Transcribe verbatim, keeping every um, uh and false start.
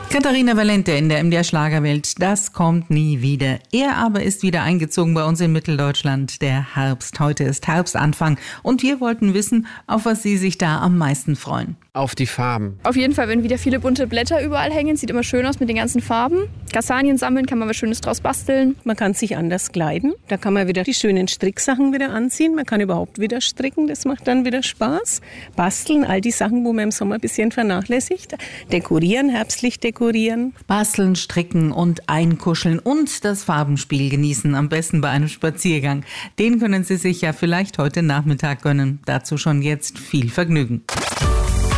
Katharina Valente in der M D R Schlagerwelt, das kommt nie wieder. Er aber ist wieder eingezogen bei uns in Mitteldeutschland, der Herbst. Heute ist Herbstanfang und wir wollten wissen, auf was Sie sich da am meisten freuen. Auf die Farben. Auf jeden Fall, wenn wieder viele bunte Blätter überall hängen, sieht immer schön aus mit den ganzen Farben. Kastanien sammeln, kann man was Schönes draus basteln. Man kann sich anders kleiden, da kann man wieder die schönen Stricksachen wieder anziehen. Man kann überhaupt wieder stricken, das macht dann wieder Spaß. Basteln, all die Sachen, wo man im Sommer ein bisschen vernachlässigt. Dekorieren, herbstlich dekorieren. Basteln, stricken und einkuscheln und das Farbenspiel genießen, am besten bei einem Spaziergang. Den können Sie sich ja vielleicht heute Nachmittag gönnen. Dazu schon jetzt viel Vergnügen.